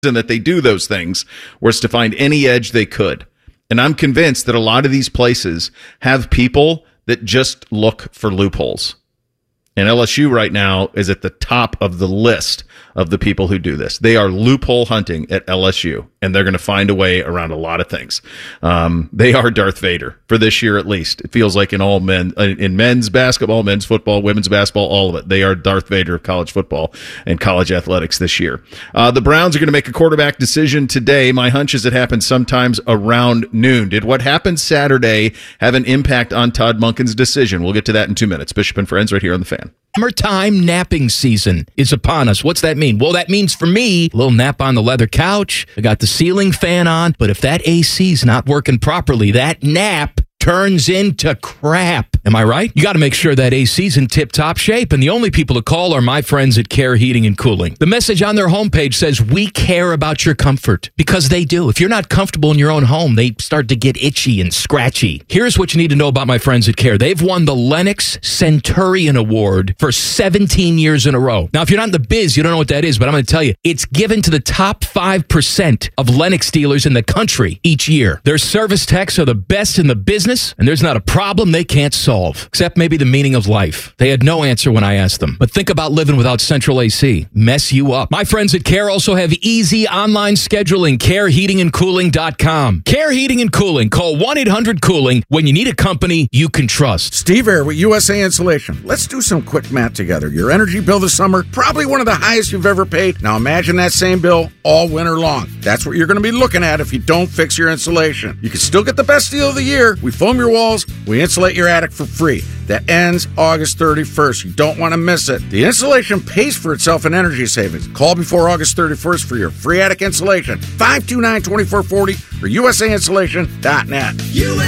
that they do those things was to find any edge they could. And I'm convinced that a lot of these places have people that just look for loopholes. And LSU right now is at the top of the list of the people who do this. They are loophole hunting at LSU, and they're going to find a way around a lot of things. They are Darth Vader for this year, at least. It feels like in men's basketball, men's football, women's basketball, all of it. They are Darth Vader of college football and college athletics this year. The Browns are going to make a quarterback decision today. My hunch is it happens sometimes around noon. Did what happened Saturday have an impact on Todd Monken's decision? We'll get to that in 2 minutes. Bishop and Friends right here on The Fan. Summertime napping season is upon us. What's that mean? Well, that means for me, a little nap on the leather couch. I got the ceiling fan on, but if that AC's not working properly, that nap turns into crap. Am I right? You got to make sure that AC's in tip-top shape, and the only people to call are my friends at Care Heating and Cooling. The message on their homepage says, we care about your comfort, because they do. If you're not comfortable in your own home, they start to get itchy and scratchy. Here's what you need to know about my friends at Care. They've won the Lennox Centurion Award for 17 years in a row. Now, if you're not in the biz, you don't know what that is, but I'm going to tell you, it's given to the top 5% of Lennox dealers in the country each year. Their service techs are the best in the business, and there's not a problem they can't solve, except maybe the meaning of life. They had no answer when I asked them. But think about living without central AC. Mess you up. My friends at Care also have easy online scheduling. CareHeatingandCooling.com. Care Heating and Cooling. Call 1-800-COOLING when you need a company you can trust. Steve Air with USA Insulation. Let's do some quick math together. Your energy bill this summer, probably one of the highest you've ever paid. Now imagine that same bill all winter long. That's what you're going to be looking at if you don't fix your insulation. You can still get the best deal of the year. We foam your walls, we insulate your attic for free. That ends August 31st. You don't want to miss it. The insulation pays for itself in energy savings. Call before August 31st for your free attic insulation. 529-2440 or USAinsulation.net.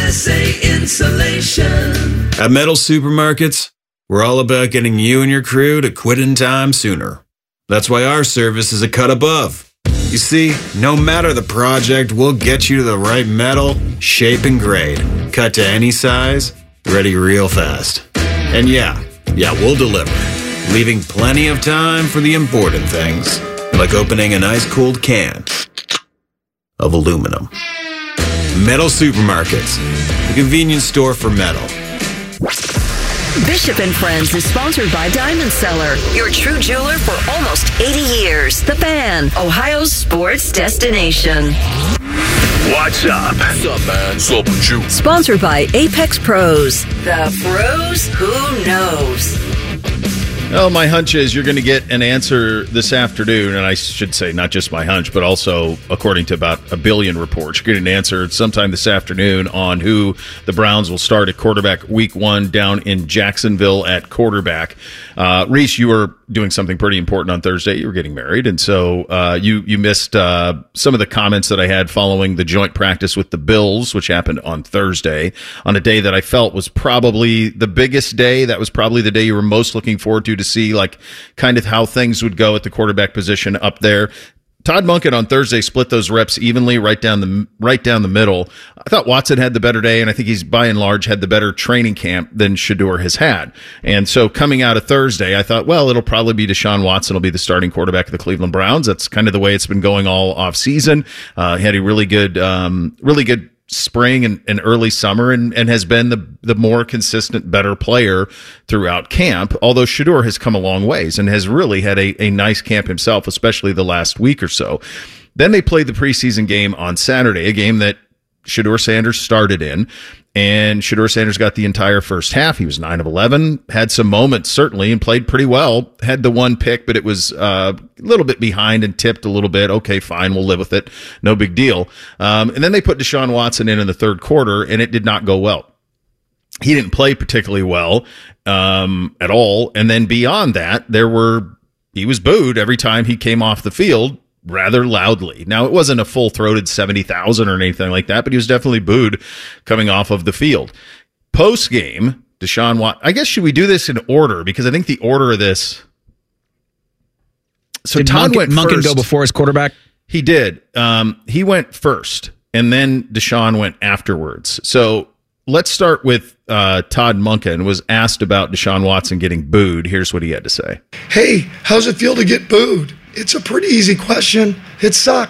USA Insulation. At Metal Supermarkets, we're all about getting you and your crew to quit in time sooner. That's why our service is a cut above. You see, no matter the project, we'll get you to the right metal, shape, and grade. Cut to any size, ready real fast. And yeah, we'll deliver, leaving plenty of time for the important things, like opening an ice-cold can of aluminum. Metal Supermarkets, the convenience store for metal. Bishop and Friends is sponsored by Diamond Seller, your true jeweler for almost 80 years. The Fan, Ohio's sports destination. What's up? What's up, man? What's up with you? Sponsored by Apex Pros. The pros who knows. Well, my hunch is you're going to get an answer this afternoon, and I should say not just my hunch, but also according to about a billion reports. You're getting an answer sometime this afternoon on who the Browns will start at quarterback week 1 down in Jacksonville at quarterback. Reese, you were doing something pretty important on Thursday. You were getting married, and so you missed some of the comments that I had following the joint practice with the Bills, which happened on Thursday, on a day that I felt was probably the biggest day. That was probably the day you were most looking forward to see like kind of how things would go at the quarterback position up there. Todd Monken on Thursday split those reps evenly right down the middle. I thought Watson had the better day, and I think he's by and large had the better training camp than Shedeur has had. And so coming out of Thursday, I thought, well, it'll probably be Deshaun Watson will be the starting quarterback of the Cleveland Browns. That's kind of the way it's been going all off season. He had a really good spring and early summer and has been the more consistent, better player throughout camp, although Shedeur has come a long ways and has really had a nice camp himself, especially the last week or so. Then they played the preseason game on Saturday, a game that Shedeur Sanders started in, and Shedeur Sanders got the entire first half. He was 9 of 11, had some moments certainly, and played pretty well. Had the one pick, but it was a little bit behind and tipped a little bit. Okay, fine, we'll live with it. No big deal. And then they put Deshaun Watson in the third quarter, and it did not go well. He didn't play particularly well at all. And then beyond that, he was booed every time he came off the field, rather loudly. Now, it wasn't a full-throated 70,000 or anything like that, but he was definitely booed coming off of the field. Post-game, Deshaun Watson, I guess, should we do this in order? Because I think the order of this... So did Todd went Monken first. Go before his quarterback? He did. He went first, and then Deshaun went afterwards. So let's start with Todd Monken was asked about Deshaun Watson getting booed. Here's what he had to say. Hey, how's it feel to get booed? It's a pretty easy question. It sucks.